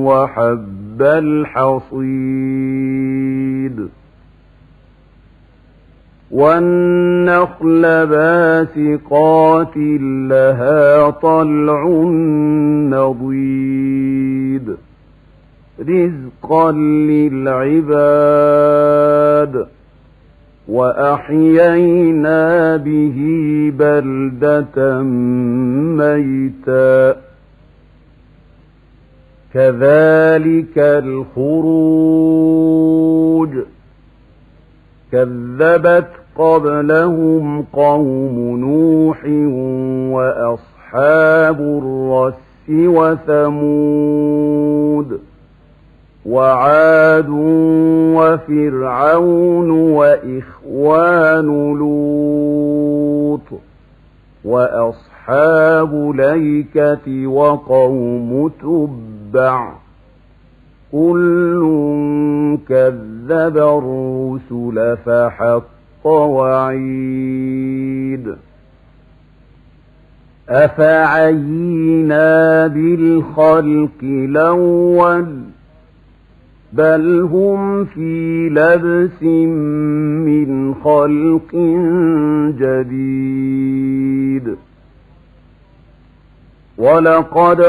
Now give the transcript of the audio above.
وحب الحصيد والنخل باسقات لها طلع نضيد رزقا للعباد وأحيينا به بلدة ميتا كذلك الخروج كذبت قبلهم قوم نوح وأصحاب الرس وثمود وعاد وفرعون وإخوان لوط وأصحاب الأيكة وقوم تبع كل كذب الرسل فحق وعيد أفعينا بالخلق الأول بل هم في لبس من خلق جديد ولقد